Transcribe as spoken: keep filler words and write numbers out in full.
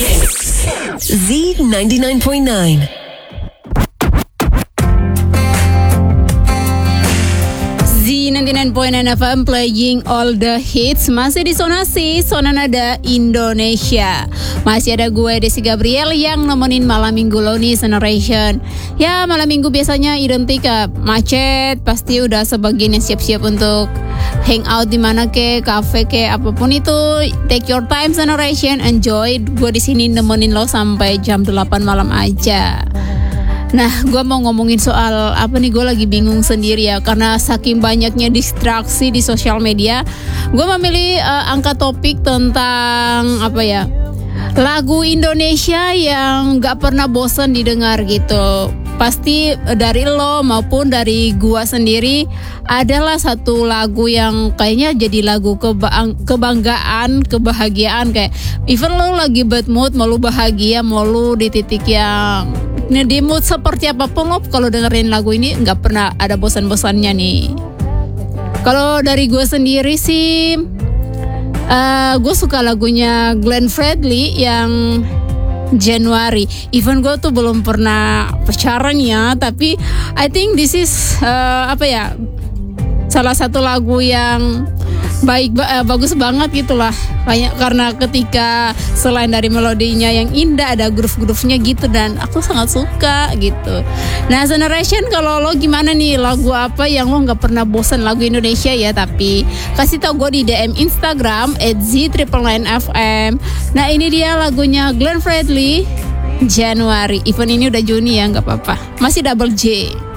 hits. Z ninety-nine point nine. Z ninety-nine point nine F M playing all the hits. Masih di Sonasi, Zona Nada Indonesia. Masih ada gue Desi Gabriel yang nemenin malam minggu lo nih Generation. Ya malam minggu biasanya identik macet. Pasti udah sebagian yang siap-siap untuk hangout di mana ke, cafe ke, apapun itu. Take your time Generation, enjoy. Gue di sini nemenin lo sampai jam delapan malam aja. Nah, gue mau ngomongin soal apa nih, gue lagi bingung sendiri ya, karena saking banyaknya distraksi di sosial media. Gue memilih uh, angkat topik tentang apa ya, lagu Indonesia yang gak pernah bosan didengar gitu. Pasti dari lo maupun dari gue sendiri adalah satu lagu yang kayaknya jadi lagu keba- kebanggaan, kebahagiaan. Kayak even lo lagi bad mood, mau lo bahagia, mau lo di titik yang Nah di mood seperti apapun lo kalau dengerin lagu ini nggak pernah ada bosan-bosannya nih. Kalau dari gue sendiri sih, uh, gue suka lagunya Glenn Fredly yang January. Even gue tuh belum pernah pacaran ya, tapi I think this is uh, apa ya, salah satu lagu yang baik uh, bagus banget gitulah. Banyak karena ketika selain dari melodinya yang indah, ada groove-groove-nya gitu dan aku sangat suka gitu. Nah Generation, kalau lo gimana nih, lagu apa yang lo nggak pernah bosan lagu Indonesia ya? Tapi kasih tau gue di D M Instagram at Z nine nine F M. Nah ini dia lagunya Glenn Fredly, January. Even ini udah Juni ya, nggak apa-apa, masih double J.